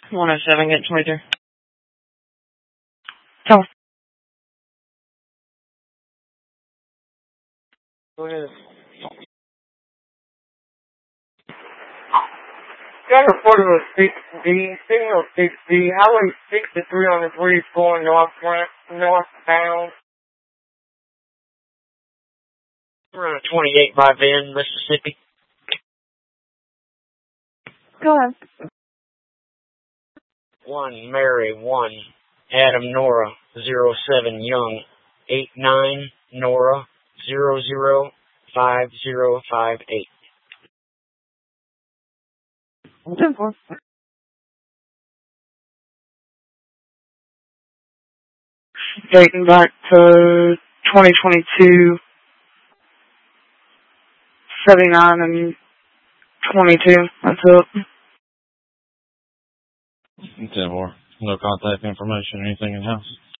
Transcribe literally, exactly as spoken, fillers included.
one oh seven, get twenty-three. Tell me. Go ahead. Got a photo of six D, signal six D, Highway sixty-three on the three going north, northbound. We're on twenty-eight by Bend, Mississippi. Go ahead. One, Mary, one, Adam, Nora, zero seven, Young, eight nine, Nora, zero zero, five zero five eight. ten four. Dating back to twenty twenty-two, seventy-nine and twenty-two. That's it. ten four. No contact information or anything in the house.